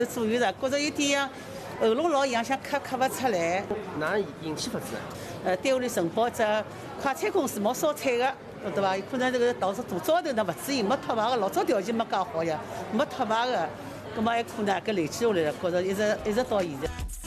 左右的，觉着有点喉咙老痒，想咳不出来。 哪引起法子？ 单位里承包只快餐公司冇烧菜的，对伐？有可能这个导致大早头呢勿注意，没脱排个，老早条件没介好呀，没脱排个，葛末还可能搿累积下来了，觉着一直到现在。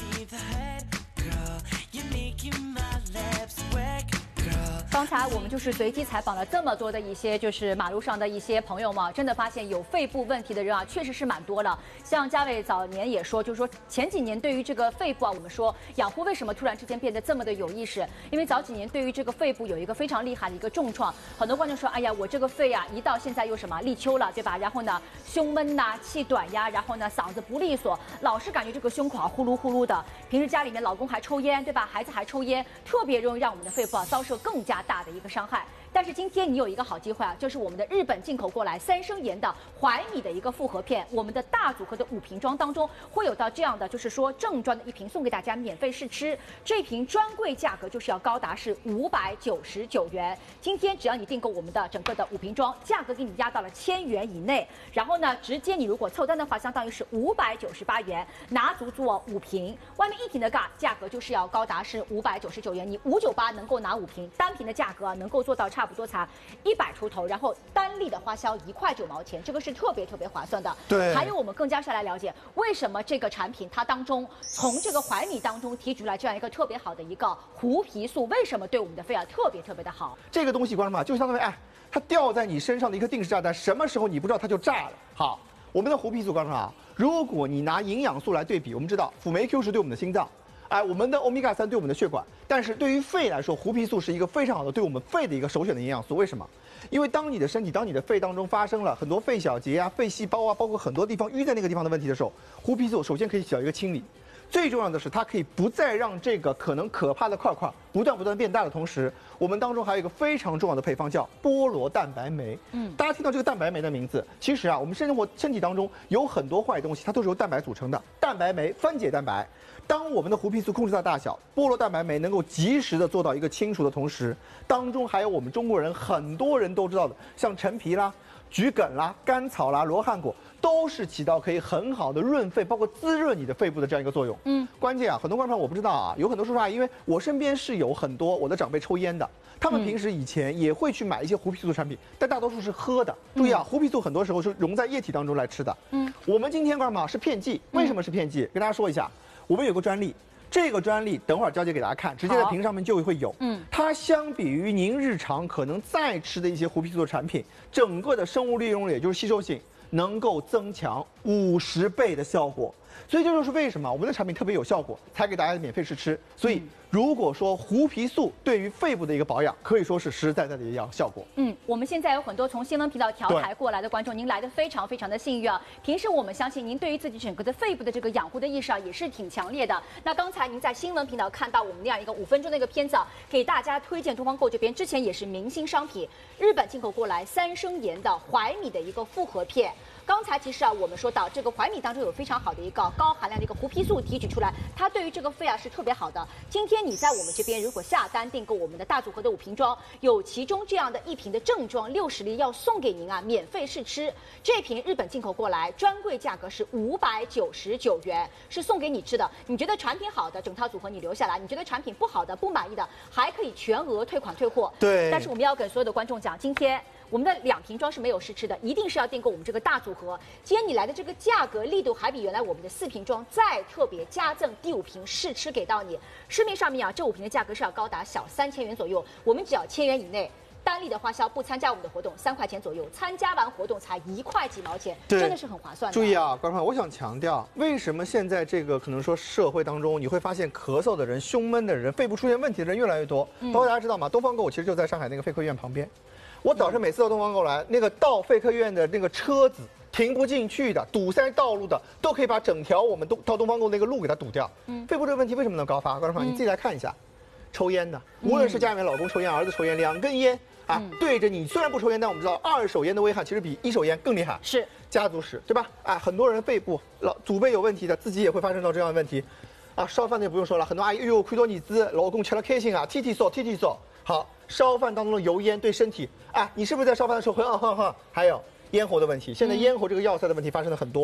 刚才我们就是随机采访了这么多的一些就是马路上的一些朋友嘛，真的发现有肺部问题的人啊，确实是蛮多的。像嘉伟早年也说，就是说前几年对于这个肺部啊，我们说养护为什么突然之间变得这么的有意识？因为早几年对于这个肺部有一个非常厉害的一个重创，很多观众说，哎呀，我这个肺啊，一到现在又什么立秋了，对吧？然后呢，胸闷呐、气短呀，然后呢，嗓子不利索，老是感觉这个胸口啊呼噜呼噜的。平时家里面老公还抽烟，对吧？孩子还抽烟，特别容易让我们的肺部啊遭受更加大的一个伤害。但是今天你有一个好机会啊，就是我们的日本进口过来3升盐的怀米的一个复合片，我们的大组合的5瓶装当中会有到这样的，就是说正装的一瓶送给大家免费试吃，这瓶专柜价格就是要高达是599元。今天只要你订购我们的整个的5瓶装，价格给你压到了1000元以内，然后呢，直接你如果凑单的话，相当于是598元，拿足做5瓶，外面1瓶的价格就是要高达是599元，你598能够拿5瓶，单瓶的价格能够做到差不多才100出头，然后单粒的花销1块9毛钱，这个是特别划算的。 对， 还有我们更加是来了解为什么这个产品它当中从这个怀米当中提取来这样一个特别好的一个胡皮素，为什么对我们的肺啊特别的好？ 这个东西，观众们就相当于它掉在你身上的一颗定时炸弹，什么时候你不知道它就炸了。好，我们的胡皮素，观众们如果你拿营养素来对比，我们知道辅酶 Q 是对我们的心脏。我们的欧米伽3对我们的血管，但是对于肺来说，胡皮素是一个非常好的对我们肺的一个首选的营养素。为什么？因为当你的身体，当你的肺当中发生了很多肺小结啊、肺细胞啊，包括很多地方淤在那个地方的问题的时候，胡皮素首先可以起到一个清理。最重要的是，它可以不再让这个可能可怕的块块不断变大的同时，我们当中还有一个非常重要的配方叫菠萝蛋白酶。大家听到这个蛋白酶的名字，其实我们身体当中有很多坏东西，它都是由蛋白组成的。蛋白酶分解蛋白，当我们的胡皮素控制到大小，菠萝蛋白酶能够及时的做到一个清除的同时，当中还有我们中国人很多人都知道的，像陈皮啦、桔梗啦、甘草啦、罗汉果。都是起到可以很好的润肺，包括滋润你的肺部的这样一个作用。关键很多观众我不知道有很多说法，因为我身边是有很多我的长辈抽烟的，他们平时以前也会去买一些胡皮素的产品，但大多数是喝的。注意胡皮素很多时候是溶在液体当中来吃的。我们今天观众是片剂，为什么是片剂？跟大家说一下，我们有个专利。这个专利等会儿交接给大家看，直接在屏上面就会有。它相比于您日常可能再吃的一些胡皮素的产品，整个的生物利用率，也就是吸收性，能够增强50倍的效果。所以这就是为什么我们的产品特别有效果，才给大家免费试吃。所以如果说胡皮素对于肺部的一个保养，可以说是实实在在的一样效果。 我们现在有很多从新闻频道调台过来的观众，您来的非常的幸运啊！平时我们相信您对于自己整个的肺部的这个养护的意识也是挺强烈的。那刚才您在新闻频道看到我们那样一个5分钟的一个片子给大家推荐东方购这边之前也是明星商品，日本进口过来3升盐的怀米的一个复合片。刚才其实我们说到这个怀米当中有非常好的一个高含量的一个胡皮素提取出来，它对于这个肺是特别好的。今天你在我们这边如果下单订购我们的大组合的5瓶装，有其中这样的1瓶的正装60粒要送给您免费试吃。这瓶日本进口过来，专柜价格是599元，是送给你吃的。你觉得产品好的，整套组合你留下来；你觉得产品不好的、不满意的，还可以全额退款退货。 对。 但是我们要跟所有的观众讲，今天我们的2瓶装是没有试吃的，一定是要订购我们这个大组合。今天你来的这个价格力度还比原来我们的4瓶装再特别加赠第5瓶试吃给到你。市面上面这5瓶的价格是要高达小3000元左右，我们只要1000元以内。单粒的花销不参加我们的活动3块钱左右，参加完活动才1块几毛钱，真的是很划算的。 注意观众，我想强调，为什么现在这个可能说社会当中，你会发现咳嗽的人、胸闷的人、肺部出现问题的人越来越多。包括大家知道吗？东方购其实就在上海那个肺科医院旁边。我早上每次到东方购来，那个到肺科医院的那个车子停不进去的、堵塞道路的，都可以把整条我们到东方购那个路给它堵掉。肺部这个问题为什么能高发？观众朋友，你自己来看一下，抽烟的，无论是家里面老公抽烟、儿子抽烟，2根烟。对着你，虽然不抽烟，但我们知道2手烟的危害其实比1手烟更厉害。 是家族史，对吧？很多人肺部祖辈有问题的，自己也会发生到这样的问题。烧饭的也不用说了，很多阿姨，哎呦，亏多你资，老公吃了开心提提好，烧饭当中的油烟对身体，你是不是在烧饭的时候会还有烟喉的问题，现在咽喉这个要塞的问题发生的很多。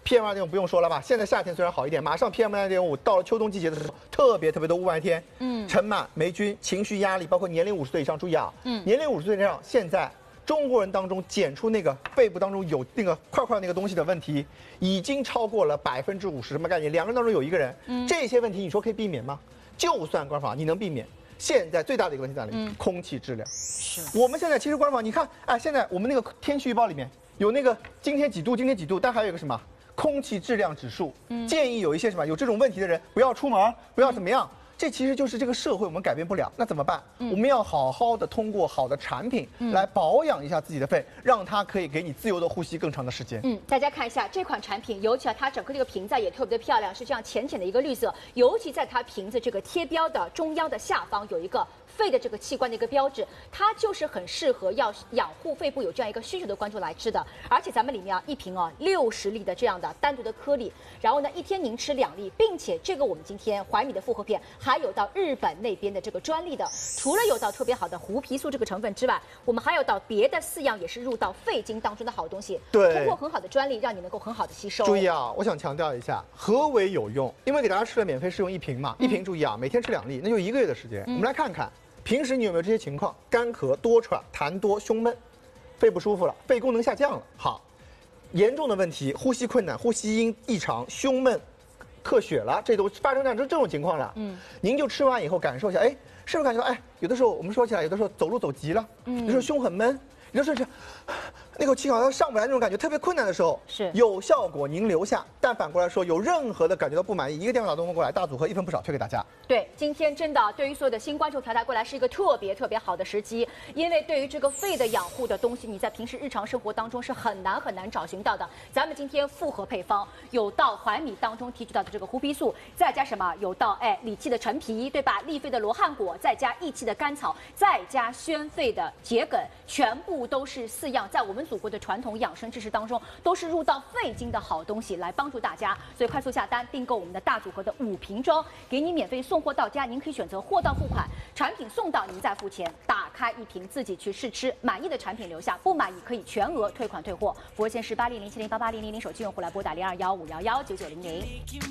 PM2.5不用说了吧？现在夏天虽然好一点，马上 PM2.5到了秋冬季节的时候，特别多雾霾天，尘螨、霉菌、情绪压力，包括年龄50岁以上，注意啊，年龄50岁以上，现在中国人当中检出那个肺部当中有那个块块那个东西的问题，已经超过了50%，什么概念？2个人当中有1个人，这些问题你说可以避免吗？就算官方你能避免，现在最大的一个问题在哪里？空气质量。是我们现在其实官方你看，哎，现在我们那个天气预报里面有那个今天几度，但还有一个什么？空气质量指数，建议有一些什么有这种问题的人不要出门，不要怎么样。这其实就是这个社会我们改变不了，那怎么办？我们要好好的通过好的产品来保养一下自己的肺，让它可以给你自由的呼吸更长的时间。 大家看一下这款产品，尤其它整个这个瓶子也特别的漂亮，是这样浅浅的一个绿色，尤其在它瓶子这个贴标的中央的下方有一个肺的这个器官的一个标志，它就是很适合要养护肺部有这样一个需求的观众来吃的。而且咱们里面一瓶60粒的这样的单独的颗粒，然后呢1天您吃2粒，并且这个我们今天怀米的复合片还有到日本那边的这个专利的，除了有到特别好的胡皮素这个成分之外，我们还有到别的4样也是入到肺经当中的好东西， 对， 通过很好的专利让你能够很好的吸收。 注意啊，我想强调一下，何为有用？因为给大家吃了免费试用1瓶嘛，1瓶注意啊，每天吃2粒，那就1个月的时间。我们来看看。平时你有没有这些情况？干咳、多喘、痰多、胸闷，肺不舒服了，肺功能下降了。好，严重的问题，呼吸困难、呼吸音异常、胸闷、咳血了，这都发生这种情况了。您就吃完以后感受一下，哎，是不是感觉到，哎，有的时候我们说起来，有的时候走路走急了，有的时候胸很闷，有的时候是那口气好像上不来那种感觉，特别困难的时候， 是有效果您留下。但反过来说，有任何的感觉到不满意，一个电话打电话过来，大组合1分不少推给大家。 对，今天真的对于所有的新观众调台过来是一个特别好的时机，因为对于这个肺的养护的东西，你在平时日常生活当中是很难找寻到的。咱们今天复合配方有到怀米当中提取到的这个胡皮素，再加什么？有到理气的陈皮，对吧？利肺的罗汉果，再加益气的甘草，再加宣肺的桔梗，全部都是4样，在我们祖国的传统养生知识当中都是入到肺经的好东西，来帮助大家。所以快速下单订购我们的大组合的5瓶装，给你免费送货到家，您可以选择货到付款，产品送到您再付钱。打开1瓶自己去试吃，满意的产品留下，不满意可以全额退款退货。服务线是8007088000，手机用户来拨打0215119900。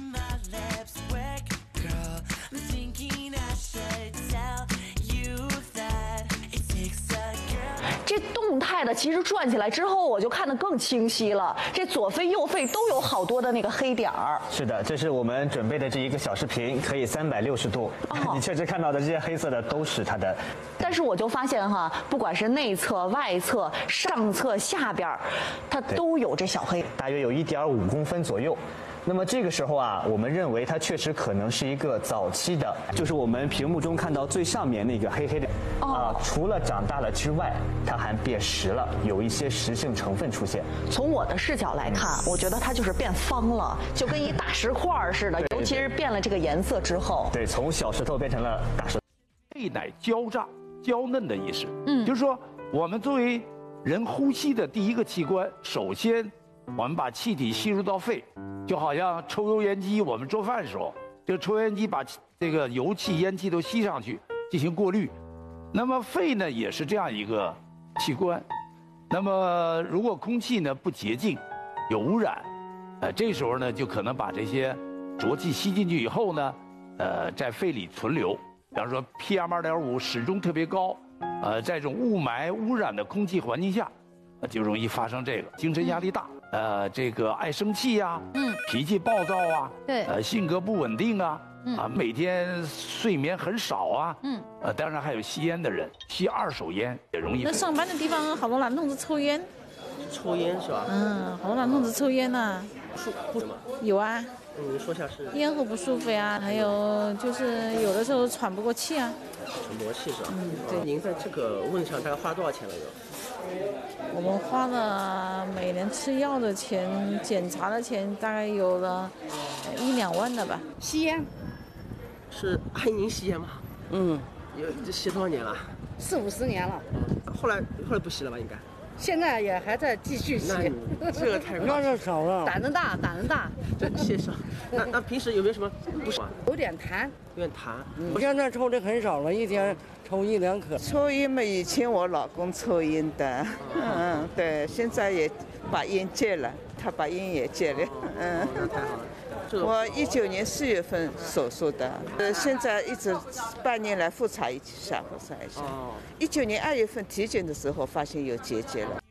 这动态的其实转起来之后，我就看得更清晰了。这左肺右肺都有好多的那个黑点儿。 是的，这是我们准备的这1个小视频，可以360度。你确实看到的这些黑色的都是它的。 但是我就发现哈，不管是内侧、外侧、上侧、下边，它都有这小黑， 大约有1.5公分左右。那么这个时候啊，我们认为它确实可能是一个早期的，就是我们屏幕中看到最上面那个黑黑的除了长大了之外，它还变实了，有一些实性成分出现。 从我的视角来看，我觉得它就是变方了，就跟一大石块似的，尤其是变了这个颜色之后。 对，从小石头变成了大石头。 肺乃娇炸、娇嫩的意思。就是说我们作为人呼吸的第1个器官，首先我们把气体吸入到肺。就好像抽油烟机，我们做饭的时候，这个抽油烟机把这个油气、烟气都吸上去进行过滤。那么肺呢，也是这样一个器官。那么如果空气呢不洁净，有污染，这时候呢就可能把这些浊气吸进去以后呢，在肺里存留。比方说 PM2.5始终特别高，在这种雾霾污染的空气环境下，就容易发生这个精神压力大。这个爱生气呀，脾气暴躁啊， 对， 性格不稳定啊，每天睡眠很少啊，当然还有吸烟的人，吸2手烟也容易。 那上班的地方好多男同志抽烟， 抽烟是吧？ 好多男同志抽烟呐。 不什么？ 有啊。 你说下是？ 咽喉不舒服呀，还有就是有的时候喘不过气啊。 喘不过气是吧？ 对。 您在这个问题上大概花了多少钱了有？ 我们花了每年吃药的钱、检查的钱，大概有了1、2万的吧。 吸烟， 是阿姨您吸烟吗？这吸多少年了 ？40、50年了。 后来不吸了吧？应该。 现在也还在继续吸。 那这个太那就少了。胆子大。 对，谢谢。那平时有没有什么不爽？ 有点痰。 有点痰。 我现在抽的很少了，1天抽1、2颗。 抽烟嘛，以前我老公抽烟的，对，现在也把烟戒了。 他把烟也戒了。 那太好了。 我19年4月份手术的，现在一直半年来复查一下。19年2月份体检的时候发现有结节了。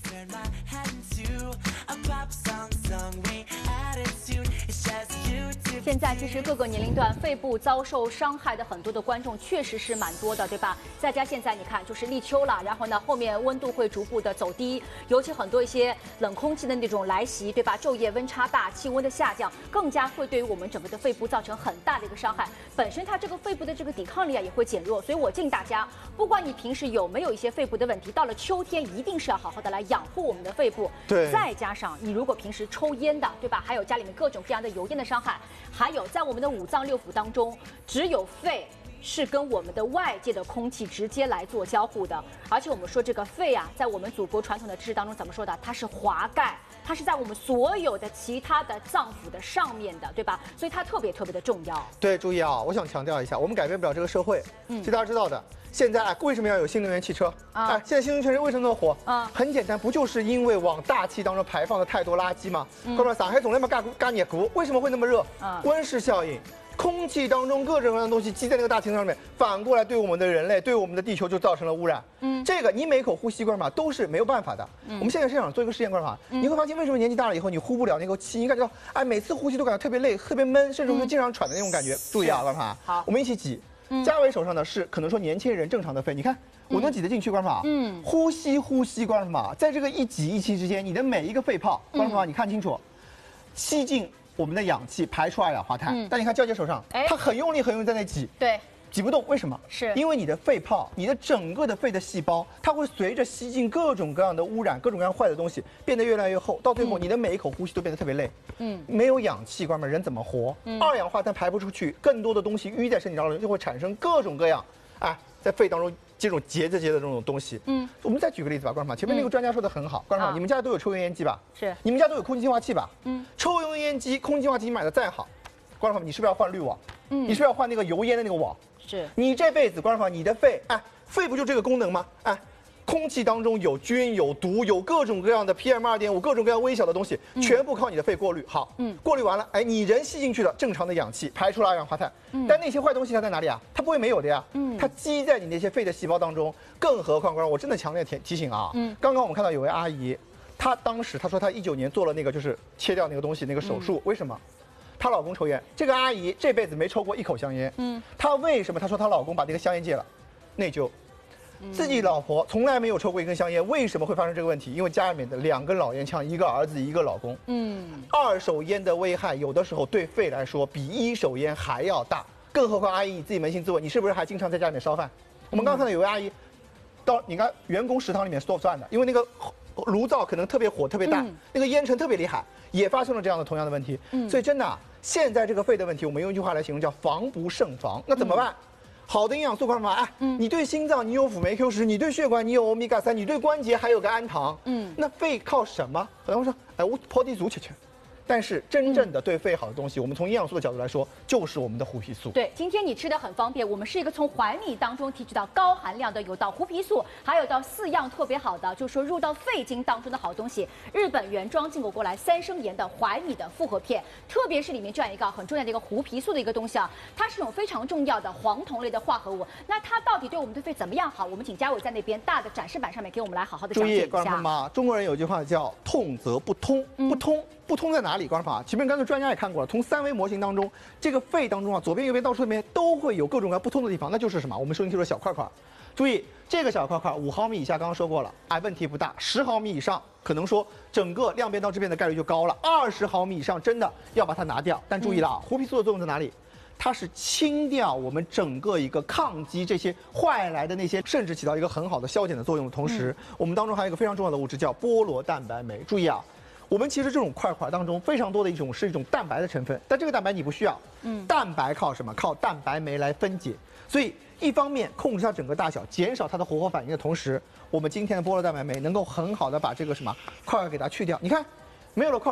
现在其实各个年龄段肺部遭受伤害的很多的观众确实是蛮多的，对吧？再加现在你看就是立秋了，然后呢后面温度会逐步的走低，尤其很多一些冷空气的那种来袭，对吧？昼夜温差大，气温的下降，更加会对于我们整个的肺部造成很大的一个伤害。本身它这个肺部的这个抵抗力啊也会减弱，所以我建议大家，不管你平时有没有一些肺部的问题，到了秋天一定是要好好的来养护我们的肺部。 对。 再加上你如果平时抽烟的，对吧？还有家里面各种各样的油烟的伤害。还有，在我们的五脏六腑当中，只有肺是跟我们的外界的空气直接来做交互的。而且我们说这个肺啊，在我们祖国传统的知识当中怎么说的？它是华盖，它是在我们所有的其他的脏腑的上面的，对吧？所以它特别特别的重要。 对，注意啊，我想强调一下，我们改变不了这个社会。其实大家知道的。现在为什么要有新能源汽车？现在新能源汽车为什么那么火？很简单，不就是因为往大气当中排放的太多垃圾吗？哥们儿，上海总那么干热股，为什么会那么热？温室效应，空气当中各种各样的东西积在那个大气上面，反过来对我们的人类、对我们的地球就造成了污染。这个你每口呼吸官嘛都是没有办法的。我们现在是想做一个实验官嘛，你会发现为什么年纪大了以后你呼不了那口气？你感觉到哎，每次呼吸都感觉特别累、特别闷，甚至会经常喘的那种感觉。注意啊，官法，好，我们一起挤。嘉伟手上的是可能说年轻人正常的肺，你看我能挤得进去，观众朋友，呼吸，观众朋友，在这个一挤一吸之间，你的每一个肺泡，观众朋友，你看清楚，吸进我们的氧气，排出二氧化碳。但你看娇姐手上，她很用力在那挤， 对， 挤不动，为什么？是因为你的肺泡，你的整个的肺的细胞，它会随着吸进各种各样的污染、各种各样坏的东西，变得越来越厚，到最后你的每一口呼吸都变得特别累。没有氧气，观众人怎么活？二氧化碳排不出去，更多的东西淤在身体当中，就会产生各种各样，在肺当中这种结的这种东西。我们再举个例子吧，观众朋友，前面那个专家说的很好，观众朋友，你们家都有抽油烟机吧？是。你们家都有空气净化器吧？抽油烟机、空气净化器你买的再好，观众朋友，你是不是要换滤网？你是不是要换那个油烟的那个网？是。你这辈子，观众朋友，你的肺，肺不就这个功能吗？空气当中有菌、有毒、有各种各样的 PM2.5，各种各样微小的东西，全部靠你的肺过滤。好，过滤完了，你人吸进去的正常的氧气，排出了二氧化碳。但那些坏东西它在哪里啊？它不会没有的呀。它积在你那些肺的细胞当中。更何况，观众，我真的强烈提醒啊，刚刚我们看到有位阿姨，她当时她说她19年做了那个就是切掉那个东西那个手术，为什么？她老公抽烟，这个阿姨这辈子没抽过一口香烟。她为什么？她说她老公把那个香烟戒了，内疚。自己老婆从来没有抽过一根香烟，为什么会发生这个问题？因为家里面的2根老烟枪，一个儿子一个老公。二手烟的危害有的时候对肺来说比一手烟还要大，更何况阿姨你自己扪心自问，你是不是还经常在家里面烧饭？我们刚刚看到有位阿姨，到你看员工食堂里面做饭的，因为那个炉灶可能特别火特别大，那个烟尘特别厉害，也发生了这样的同样的问题。所以真的现在这个肺的问题，我们用一句话来形容叫防不胜防。那怎么办？好的营养素观众朋友，你对心脏你有辅酶 Q10，你对血管你有欧米伽3，你对关节还有个氨糖，那肺靠什么？很多人说，我跑地足吃。但是真正的对肺好的东西，我们从营养素的角度来说，就是我们的胡皮素。 对，今天你吃的很方便，我们是一个从槐米当中提取到高含量的，有到胡皮素，还有到4样特别好的，就是说入到肺经当中的好东西。日本原装进口过来3升盐的槐米的复合片，特别是里面这样一个很重要的一个胡皮素的一个东西啊，它是一种非常重要的黄酮类的化合物。那它到底对我们的肺怎么样好？我们请嘉伟在那边大的展示板上面给我们来好好的讲解一下。注意，观众们， 中国人有句话叫“痛则不通”，不通在哪里？观众朋友，前面刚才专家也看过了，从3维模型当中，这个肺当中左边、右边、到处里面都会有各种各样不通的地方，那就是什么？我们收音机说小块块。注意，这个小块块5毫米以下，刚刚说过了，问题不大。10毫米以上，可能说整个量变到质变的概率就高了。20毫米以上，真的要把它拿掉。但注意了，胡皮素的作用在哪里？它是清掉我们整个一个抗击这些坏来的那些，甚至起到一个很好的消减的作用的同时，我们当中还有一个非常重要的物质叫菠萝蛋白酶。注意啊。我们其实这种块块当中非常多的是一种蛋白的成分，但这个蛋白你不需要。蛋白靠什么？靠蛋白酶来分解。所以一方面控制它整个大小，减少它的活反应的同时，我们今天的菠萝蛋白酶能够很好的把这个块块给它去掉。你看，没有了块块，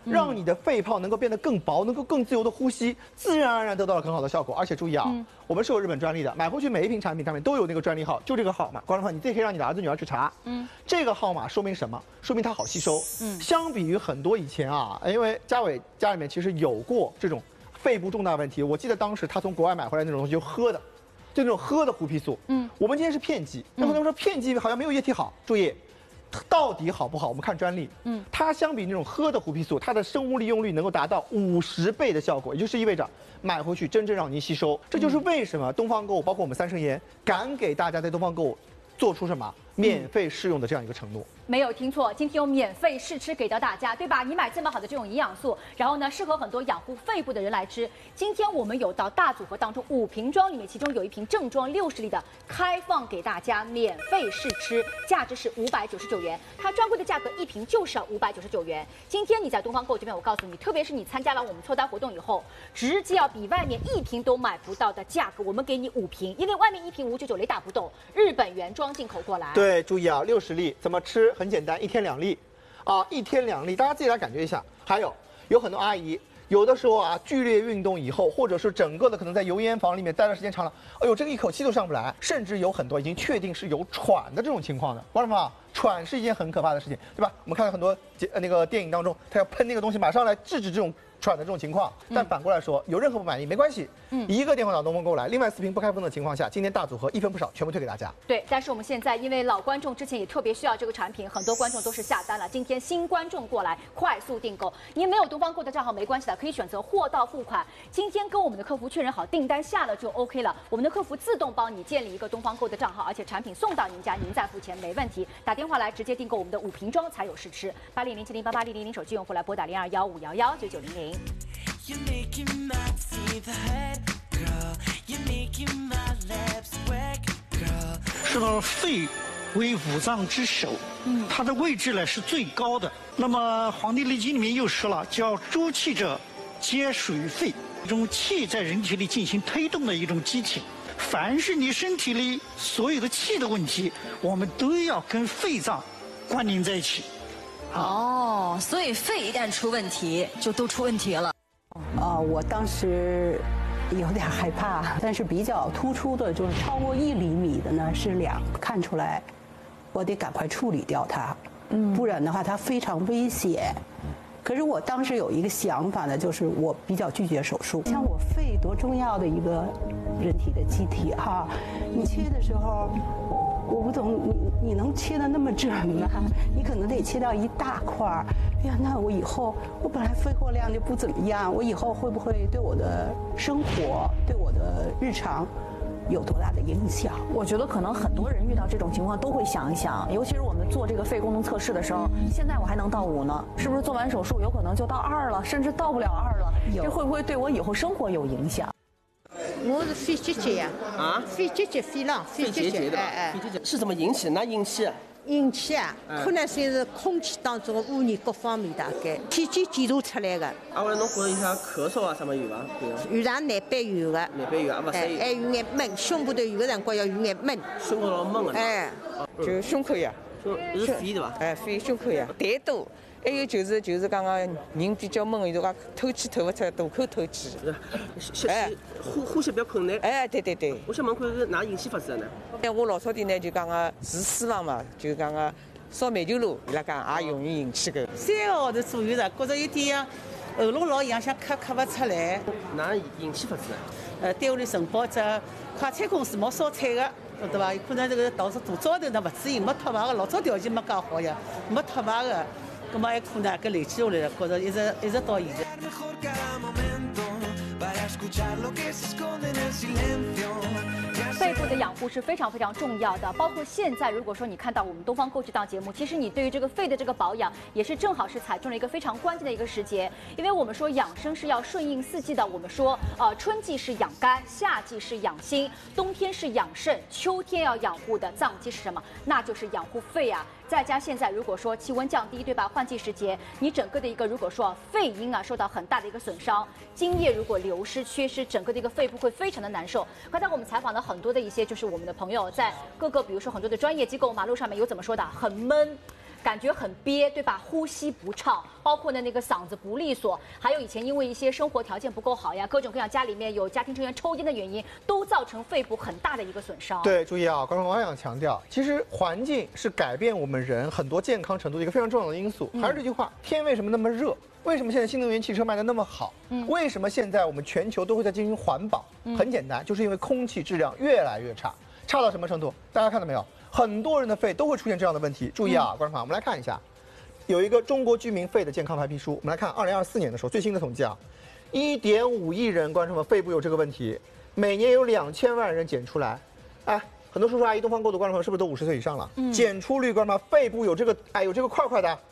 让你的肺泡能够变得更薄，能够更自由的呼吸，自然而然得到了很好的效果。而且注意啊，我们是有日本专利的，买回去每一瓶产品上面都有那个专利号，就这个号码。观众朋友，你自己可以让你的儿子女儿去查。这个号码说明什么？说明它好吸收。相比于很多以前啊，因为嘉伟家里面其实有过这种肺部重大问题，我记得当时他从国外买回来那种东西就喝的。就那种喝的胡皮素，我们今天是片剂，那很多人说片剂好像没有液体好，注意，到底好不好？我们看专利，它相比那种喝的胡皮素，它的生物利用率能够达到50倍的效果，也就是意味着买回去真正让您吸收。这就是为什么东方购物，包括我们三生研，敢给大家在东方购物做出什么免费试用的这样一个承诺。 没有听错，今天有免费试吃给到大家，对吧？你买这么好的这种营养素，然后呢，适合很多养护肺部的人来吃。今天我们有到大组合当中5瓶装里面，其中有1瓶正装60粒的，开放给大家免费试吃，价值是599元。它专柜的价格1瓶就是要599元。今天你在东方购这边，我告诉你，特别是你参加了我们凑单活动以后，直接要比外面1瓶都买不到的价格，我们给你5瓶，因为外面1瓶599雷打不动，日本原装进口过来。 对，注意啊，60粒怎么吃？很简单，1天2粒，1天2粒，大家自己来感觉一下。还有很多阿姨，有的时候啊，剧烈运动以后，或者是整个的可能在油烟房里面待的时间长了，哎呦，这个一口气都上不来，甚至有很多已经确定是有喘的这种情况的。观众朋友，喘是一件很可怕的事情，对吧？我们看到很多那个电影当中，他要喷那个东西，马上来制止这种喘的这种情况。但反过来说，有任何不满意没关系，一个电话到东风购来，另外4瓶不开封的情况下，今天大组合1分不少，全部推给大家。 对，但是我们现在因为老观众之前也特别需要这个产品，很多观众都是下单了。今天新观众过来快速订购，您没有东方购的账号没关系的，可以选择货到付款。今天跟我们的客服确认好订单下了就 OK 了，我们的客服自动帮你建立一个东方购的账号，而且产品送到您家，您再付钱没问题。打电话来直接订购我们的5瓶装才有试吃，8007088000手机用户来拨打0215119900。You're making my teeth hurt, girl. You're making my lips wet, girl. 说肺为五脏之首，它的位置呢是最高的。那么《黄帝内经》里面又说了，叫诸气者皆属于肺，这种气在人体里进行推动的一种机体。凡是你身体里所有的气的问题，我们都要跟肺脏关联在一起。 哦，所以肺一旦出问题，就都出问题了。 我当时有点害怕，但是比较突出的就是超过1厘米的呢是2，看出来我得赶快处理掉它，不然的话它非常危险。可是我当时有一个想法呢，就是我比较拒绝手术。像我肺多重要的一个人体的机体哈，你切的时候，我不懂你能切得那么准吗？你可能得切到一大块儿。哎呀，那我以后我本来肺活量就不怎么样，我以后会不会对我的生活、对我的日常有多大的影响？ 我觉得可能很多人遇到这种情况都会想一想，尤其是我们做这个肺功能测试的时候，现在我还能到5呢，是不是做完手术有可能就到2了，甚至到不了2了？这会不会对我以后生活有影响？ 我是肺结节呀，肺结节、肺囊、肺结节的， 肺结节是怎么引起？哪引起？ 引起啊，可能是空气当中的污染各方面大概体检检查出来的。 后来侬觉着有啥咳嗽啊什么有伐？ 有上难板有的， 难板有啊，不是？ 还有眼闷，胸部头有的辰光要有眼闷。 胸口老闷的。 就胸口呀， 是肺对伐？ 肺胸口呀，痰多。还有就是刚刚人比较闷，有辰光透气透不出来，大口透气。 呼吸比较困难。 对。 我想问看是哪引起法子的呢？ 我老早点呢就讲个住水房嘛，就讲个烧煤球炉，伊拉讲也容易引起个。 3个号头左右了，觉着有点喉咙老痒，想咳不出来。 哪引起法子呢？ 单位里承包只快餐公司没烧菜的，晓得伐？有可能这个导致大早头呢，勿注意没脱排个，老早条件没介好呀，没脱排个。咁么还可能搿累积下来了，觉着一直到现在。 肺部的养护是非常非常重要的，包括现在如果说你看到我们东方购这档节目，其实你对于这个肺的这个保养也是正好是踩中了一个非常关键的一个时节，因为我们说养生是要顺应4季的，我们说春季是养肝，夏季是养心，冬天是养肾，秋天要养护的脏器是什么？那就是养护肺啊。再加现在如果说气温降低，对吧？换季时节，你整个的一个如果说肺阴受到很大的一个损伤，津液如果流失缺失，整个的一个肺部会非常的难受。刚才我们采访了很多的一些就是我们的朋友，在各个比如说很多的专业机构马路上面有怎么说的，很闷。 感觉很憋，对吧？呼吸不畅，包括呢那个嗓子不利索，还有以前因为一些生活条件不够好呀，各种各样家里面有家庭成员抽烟的原因，都造成肺部很大的一个损伤。 对，注意啊，刚刚我想强调，其实环境是改变我们人很多健康程度的一个非常重要的因素。还是这句话，天为什么那么热？为什么现在新能源汽车卖得那么好？为什么现在我们全球都会在进行环保？很简单，就是因为空气质量越来越差，差到什么程度？大家看到没有？很多人的肺都会出现这样的问题。注意啊，观众朋友，我们来看一下，有一个中国居民肺的健康白皮书。我们来看2024年的时候最新的统计啊，1.5亿人观众们肺部有这个问题，每年有2000万人检出来。哎，很多叔叔阿姨、东方购的观众朋友是不是都50岁以上了？检出率观众朋友肺部有这个块块的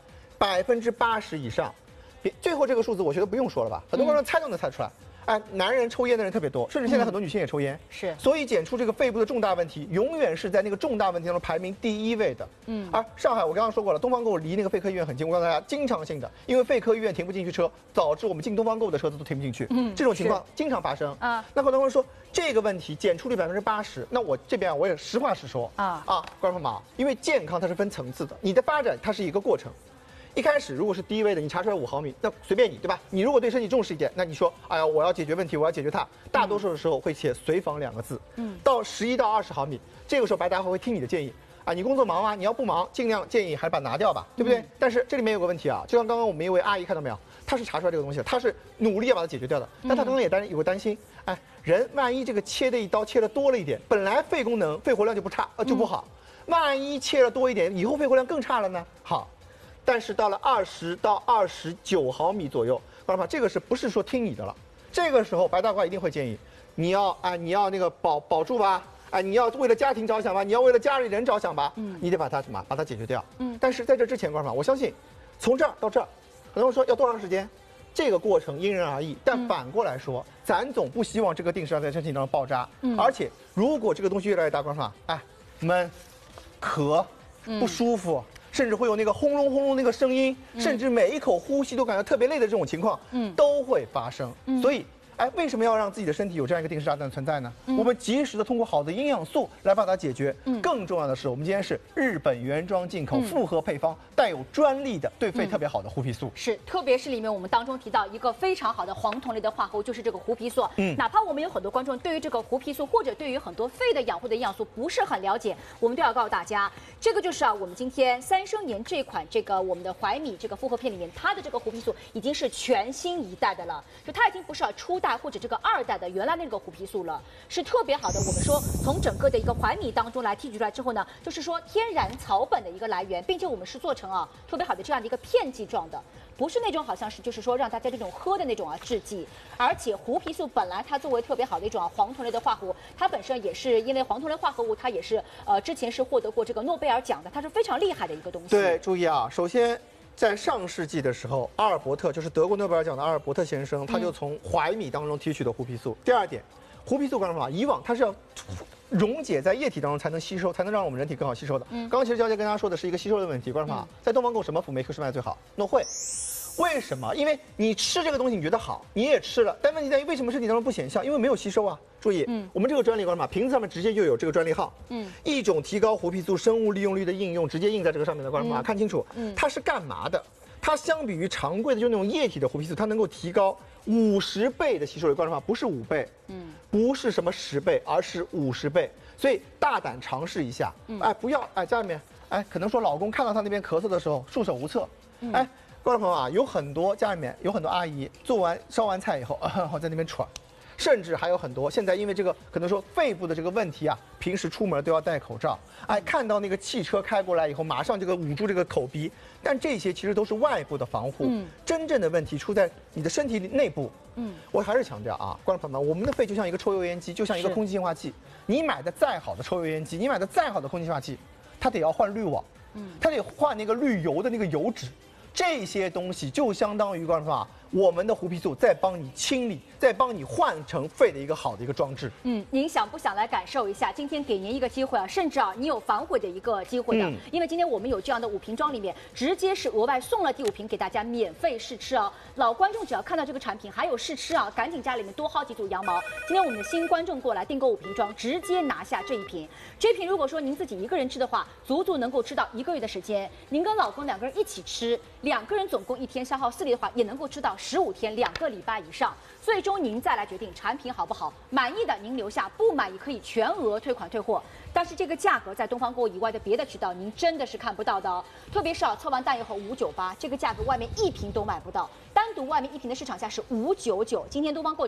80%以上。最后这个数字我觉得不用说了吧，很多观众猜都能猜出来。哎，男人抽烟的人特别多，甚至现在很多女性也抽烟。 是， 所以检出这个肺部的重大问题，永远是在那个重大问题当中排名第1位的。而上海我刚刚说过了，东方购离那个肺科医院很近，我告诉大家，经常性的，因为肺科医院停不进去车，导致我们进东方购的车子都停不进去。这种情况经常发生。那很多人说这个问题检出率80%，那我这边我也实话实说观众朋友，因为健康它是分层次的，你的发展它是一个过程。一开始如果是低危的，你查出来5毫米，那随便你，对吧？你如果对身体重视一点，那你说，哎呀，我要解决问题，我要解决它，大多数的时候会写随访2个字。到11到20毫米，这个时候白大会听你的建议啊，你工作忙吗？你要不忙，尽量建议还是把它拿掉吧，对不对？但是这里面有个问题啊，就像刚刚我们一位阿姨看到没有，她是查出来这个东西，她是努力要把它解决掉的，但她刚刚也有个担心，哎，人万一这个切的一刀切的多了一点，本来肺功能、肺活量就不好，万一切了多一点，以后肺活量更差了呢？好。但是到了20到29毫米左右，观众朋友，这个不是说听你的了？这个时候白大褂一定会建议你要那个保住吧，你要为了家庭着想吧，你要为了家里人着想吧，你得把它解决掉。但是在这之前，观众朋友，我相信从这儿到这儿，很多人说要多长时间？这个过程因人而异，但反过来说，咱总不希望这个定时炸弹在身体当中爆炸。而且如果这个东西越来越大，观众朋友，闷、咳、不舒服。甚至会有那个轰隆轰隆那个声音，甚至每一口呼吸都感觉特别累的这种情况，都会发生。所以，为什么要让自己的身体有这样一个定时炸弹存在呢？我们及时的通过好的营养素来把它解决。更重要的是，我们今天是日本原装进口复合配方，带有专利的对肺特别好的胡皮素。 是，特别是里面我们当中提到一个非常好的黄酮类的化合物，就是这个胡皮素。哪怕我们有很多观众对于这个胡皮素或者对于很多肺的养护的营养素不是很了解，我们都要告诉大家，这个就是我们今天3生年这款我们的怀米这个复合片里面，它的这个胡皮素已经是全新一代的了，就它已经不是初代或者这个2代的原来那个胡皮素了，是特别好的。我们说从整个的一个怀米当中来提取出来之后呢，就是说天然草本的一个来源，并且我们是做成特别好的这样的一个片剂状的，不是那种好像是就是说让大家这种喝的那种制剂。而且胡皮素本来它作为特别好的一种黄酮类的化合物，它本身也是因为黄酮类化合物它也是之前是获得过这个诺贝尔奖的，它是非常厉害的一个东西。 对，注意首先在上世纪的时候，阿尔伯特就是得过诺贝尔奖的阿尔伯特先生，他就从怀米当中提取的胡皮素。第二点，胡皮素观众朋友，以往它是要溶解在液体当中才能吸收，才能让我们人体更好吸收的。刚刚其实娇姐跟大家说的是一个吸收的问题，观众朋友，在东方购什么辅酶 Q 是卖最好？诺慧。为什么？因为你吃这个东西你觉得好，你也吃了，但问题在于为什么身体当中不显效？因为没有吸收啊。注意，我们这个专利观众朋友，瓶子上面直接就有这个专利号。一种提高胡皮素生物利用率的应用，直接印在这个上面的观众朋友，看清楚，它是干嘛的？它相比于常规的就那种液体的胡皮素，它能够提高50倍的吸收率。观众朋友，不是5倍，不是什么10倍，而是50倍。所以大胆尝试一下，不要家里面可能说老公看到他那边咳嗽的时候束手无策，观众朋友有很多家里面有很多阿姨烧完菜以后，在那边喘，甚至还有很多现在因为这个可能说肺部的这个问题平时出门都要戴口罩，看到那个汽车开过来以后，马上这个捂住这个口鼻，但这些其实都是外部的防护，真正的问题出在你的身体内部。我还是强调观众朋友们，我们的肺就像一个抽油烟机，就像一个空气净化器，你买的再好的抽油烟机，你买的再好的空气净化器，它得要换滤网，它得换那个滤油的那个油脂。这些东西就相当于观众朋友我们的胡皮素再帮你清理，再帮你换成肺的一个好的一个装置。 您想不想来感受一下？今天给您一个机会啊，甚至你有反悔的一个机会的，因为今天我们有这样的5瓶装里面，直接是额外送了第5瓶给大家免费试吃哦。老观众只要看到这个产品还有试吃啊，赶紧家里面多薅几组羊毛。今天我们的新观众过来订购5瓶装，直接拿下这一瓶。这瓶如果说您自己一个人吃的话，足足能够吃到1个月的时间。您跟老公2个人一起吃，2个人总共1天消耗4粒的话，也能够吃到15天2个礼拜以上。最终您再来决定产品好不好，满意的您留下，不满意可以全额退款退货。但是这个价格在东方购物以外的别的渠道您真的是看不到的哦。特别是测完蛋以后598，这个价格外面1瓶都买不到，单独外面1瓶的市场价是599，今天东方购